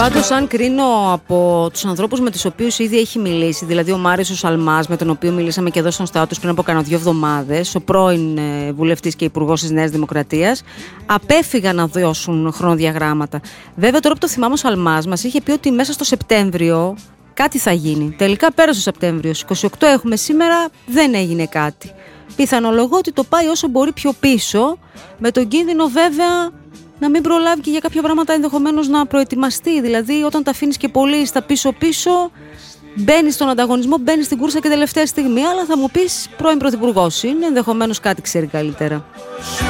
Πάντως, αν κρίνω από τους ανθρώπους με τους οποίους ήδη έχει μιλήσει, δηλαδή ο Μάριος ο Σαλμάς, με τον οποίο μιλήσαμε και εδώ στον Σταάτους πριν από κάνα 2 εβδομάδες, ο πρώην βουλευτής και υπουργός της Νέας Δημοκρατίας, απέφυγαν να δώσουν χρονοδιαγράμματα. Βέβαια, τώρα που το θυμάμαι, ο Σαλμάς μας είχε πει ότι μέσα στο Σεπτέμβριο κάτι θα γίνει. Τελικά πέρασε ο Σεπτέμβριος. 28 έχουμε σήμερα, δεν έγινε κάτι. Πιθανολογώ ότι το πάει όσο μπορεί πιο πίσω, με τον κίνδυνο βέβαια να μην προλάβει και για κάποια πράγματα ενδεχομένως να προετοιμαστεί. Δηλαδή, όταν τα αφήνεις και πολύ στα πίσω-πίσω, μπαίνεις στον ανταγωνισμό, μπαίνεις στην κούρσα και τελευταία στιγμή. Αλλά θα μου πεις, πρώην πρωθυπουργός είναι, ενδεχομένως κάτι ξέρει καλύτερα.